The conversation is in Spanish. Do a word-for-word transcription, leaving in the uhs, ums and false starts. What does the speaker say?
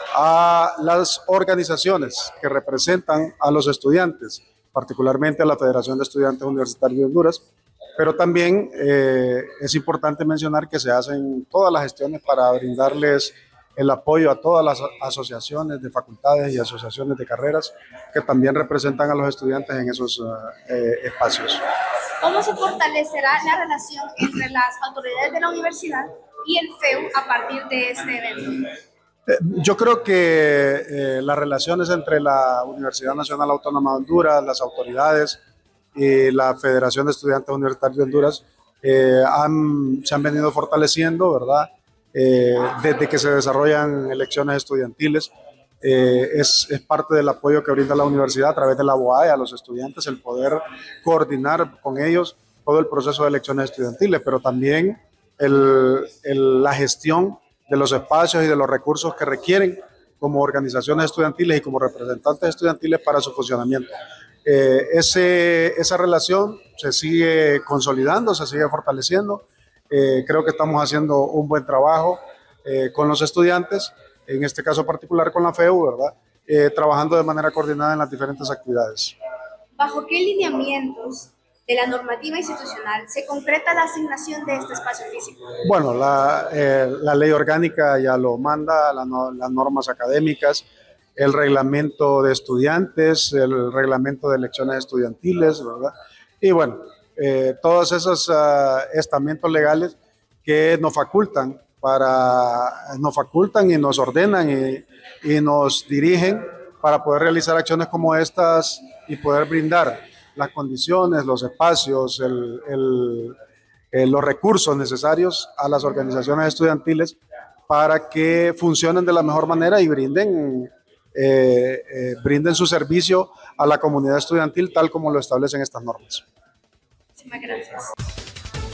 a las organizaciones que representan a los estudiantes, particularmente a la Federación de Estudiantes Universitarios de Honduras, pero también eh, es importante mencionar que se hacen todas las gestiones para brindarles el apoyo a todas las asociaciones de facultades y asociaciones de carreras que también representan a los estudiantes en esos eh, espacios. ¿Cómo se fortalecerá la relación entre las autoridades de la universidad y el F E U a partir de este evento? Eh, yo creo que eh, las relaciones entre la Universidad Nacional Autónoma de Honduras, las autoridades y la Federación de Estudiantes Universitarios de Honduras eh, han, se han venido fortaleciendo, ¿verdad? Eh, desde que se desarrollan elecciones estudiantiles. Eh, es, es parte del apoyo que brinda la universidad a través de la B O A E a los estudiantes, el poder coordinar con ellos todo el proceso de elecciones estudiantiles, pero también el, el, la gestión de los espacios y de los recursos que requieren como organizaciones estudiantiles y como representantes estudiantiles para su funcionamiento. Eh, ese, esa relación se sigue consolidando, se sigue fortaleciendo. Eh, creo que estamos haciendo un buen trabajo eh, con los estudiantes, en este caso particular con la F E U, ¿verdad? Eh, trabajando de manera coordinada en las diferentes actividades. ¿Bajo qué lineamientos de la normativa institucional se concreta la asignación de este espacio físico? Bueno, la, eh, la ley orgánica ya lo manda, la, las normas académicas, el reglamento de estudiantes, el reglamento de elecciones estudiantiles, ¿verdad? Y bueno, eh, todos esos uh, estamentos legales que nos facultan, para, nos facultan y nos ordenan y, y nos dirigen para poder realizar acciones como estas y poder brindar las condiciones, los espacios, el, el, eh, los recursos necesarios a las organizaciones estudiantiles para que funcionen de la mejor manera y brinden Eh, eh, brinden su servicio a la comunidad estudiantil tal como lo establecen estas normas. Muchísimas gracias.